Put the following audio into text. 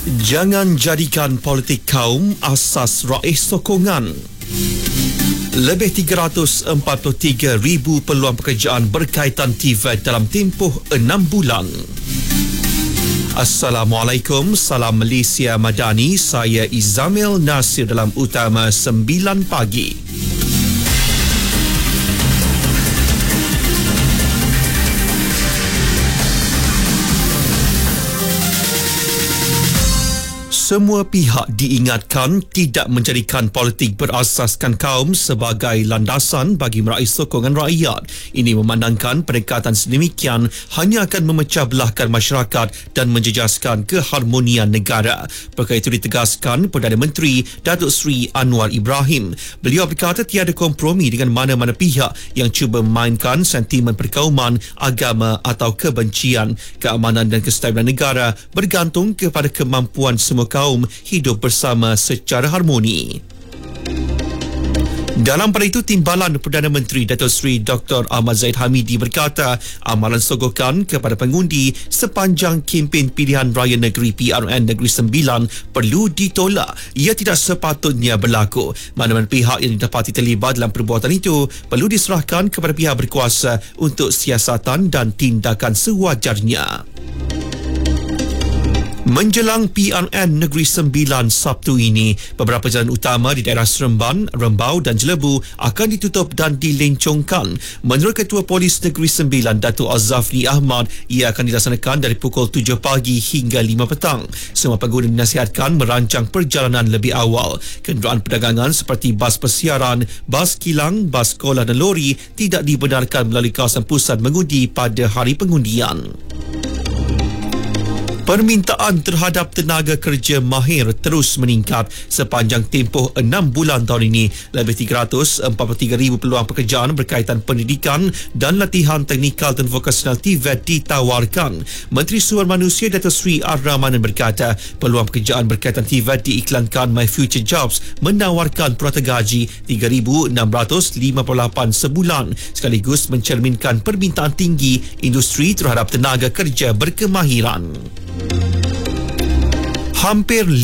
Jangan jadikan politik kaum asas raih sokongan. Lebih 343,000 peluang pekerjaan berkaitan TVET dalam tempoh 6 bulan. Assalamualaikum, salam Malaysia Madani. Saya Izamil Nasir dalam Utama 9 pagi. Semua pihak diingatkan tidak menjadikan politik berasaskan kaum sebagai landasan bagi meraih sokongan rakyat. Ini memandangkan pendekatan sedemikian hanya akan memecah belahkan masyarakat dan menjejaskan keharmonian negara. Perkara itu ditegaskan Perdana Menteri Datuk Seri Anwar Ibrahim. Beliau berkata tiada kompromi dengan mana-mana pihak yang cuba memainkan sentimen perkauman, agama atau kebencian. Keamanan dan kestabilan negara bergantung kepada kemampuan semua kaum hidup bersama secara harmoni. Dalam pada itu, Timbalan Perdana Menteri Datuk Seri Dr. Ahmad Zahid Hamidi berkata amalan sogokan kepada pengundi sepanjang kempen pilihan raya negeri PRN Negeri Sembilan perlu ditolak. Ia tidak sepatutnya berlaku. Mana-mana pihak yang didapati terlibat dalam perbuatan itu perlu diserahkan kepada pihak berkuasa untuk siasatan dan tindakan sewajarnya. Menjelang PRN Negeri Sembilan Sabtu ini, beberapa jalan utama di daerah Seremban, Rembau dan Jelebu akan ditutup dan dilencongkan. Menurut Ketua Polis Negeri Sembilan, Datuk Azafni Ahmad, ia akan dilaksanakan dari pukul 7 pagi hingga 5 petang. Semua pengguna dinasihatkan merancang perjalanan lebih awal. Kenderaan perdagangan seperti bas persiaran, bas kilang, bas sekolah dan lori tidak dibenarkan melalui kawasan pusat mengundi pada hari pengundian. Permintaan terhadap tenaga kerja mahir terus meningkat sepanjang tempoh 6 bulan tahun ini. Lebih 343,000 peluang pekerjaan berkaitan pendidikan dan latihan teknikal dan vokasional TVET ditawarkan. Menteri Sumber Manusia Datuk Seri Ar-Rahmanan berkata peluang pekerjaan berkaitan TVET diiklankan My Future Jobs menawarkan purata gaji RM3,658 sebulan sekaligus mencerminkan permintaan tinggi industri terhadap tenaga kerja berkemahiran. Hampir